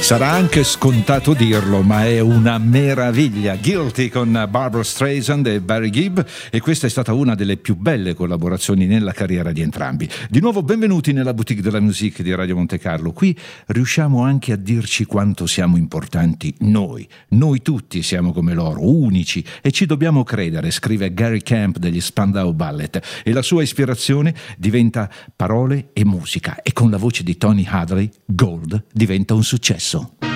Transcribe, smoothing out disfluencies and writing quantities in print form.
Sarà anche scontato dirlo, ma è una meraviglia. Guilty con Barbra Streisand e Barry Gibb, e questa è stata una delle più belle collaborazioni nella carriera di entrambi. Di nuovo benvenuti nella Boutique de la Musique di Radio Monte Carlo. Qui riusciamo anche a dirci quanto siamo importanti noi. Noi tutti siamo come loro, unici, e ci dobbiamo credere, scrive Gary Camp degli Spandau Ballet, e la sua ispirazione diventa parole e musica, e con la voce di Tony Hadley Gold diventa un successo.